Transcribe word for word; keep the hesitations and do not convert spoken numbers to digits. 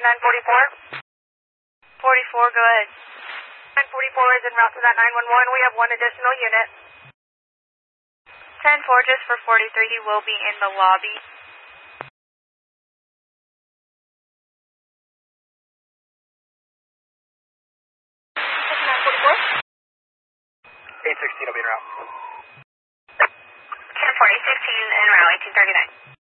nine forty-four. forty-four, go ahead. nine forty-four is en route to that nine one one. We have one additional unit. ten four, just for forty-three, he will be in the lobby. nine forty-four. eight sixteen will be en route. ten four, eight sixteen en route, eighteen thirty-nine.